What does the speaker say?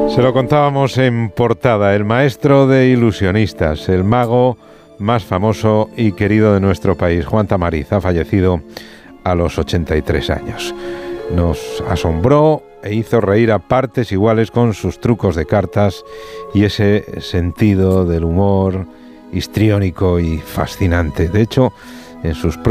Se lo contábamos en portada, el maestro de ilusionistas, el mago más famoso y querido de nuestro país, Juan Tamariz, ha fallecido a los 83 años. Nos asombró e hizo reír a partes iguales con sus trucos de cartas y ese sentido del humor histriónico y fascinante. De hecho, en sus